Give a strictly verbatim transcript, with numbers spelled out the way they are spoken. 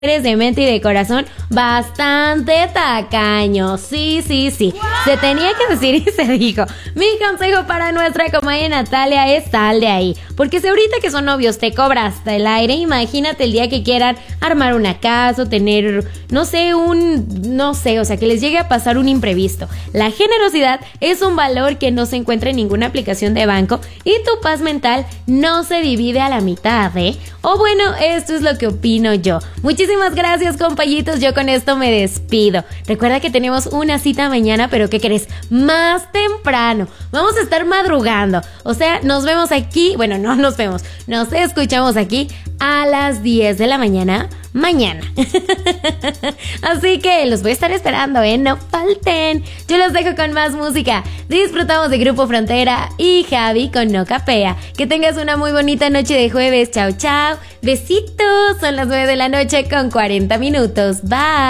eres de mente y de corazón bastante tacaño. Sí, sí, sí. Se tenía que decir y se dijo. Mi consejo para nuestra comadre Natalia es sal de ahí. Porque si ahorita que son novios te cobra hasta el aire, imagínate el día que quieran armar una casa o tener, no sé, un, no sé, o sea, que les llegue a pasar un imprevisto. La generosidad es un valor que no se encuentra en ninguna aplicación de banco y tu paz mental no se divide a la mitad, ¿eh? O bueno, esto es lo que opino yo. Muchísimas gracias, compañitos. Yo con esto me despido. Recuerda que tenemos una cita mañana, pero ¿qué crees? Más temprano. Vamos a estar madrugando. O sea, nos vemos aquí. Bueno, no nos vemos. Nos escuchamos aquí a las diez de la mañana mañana. Así que los voy a estar esperando, ¿eh? No falten. Yo los dejo con más música. Disfrutamos de Grupo Frontera y Javi con No Capea. Que tengas una muy bonita noche de jueves. Chao, chao. Besitos. Son las nueve de la noche con cuarenta minutos. Bye.